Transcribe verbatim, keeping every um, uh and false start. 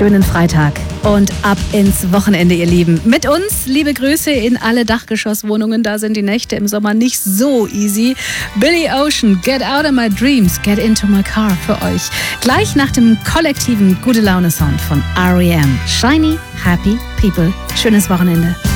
schönen Freitag und ab ins Wochenende, ihr Lieben. Mit uns liebe Grüße in alle Dachgeschosswohnungen. Da sind die Nächte im Sommer nicht so easy. Billy Ocean, Get Out of My Dreams, Get Into My Car für euch. Gleich nach dem kollektiven Gute-Laune-Sound von R E M. Shiny, Happy People. Schönes Wochenende.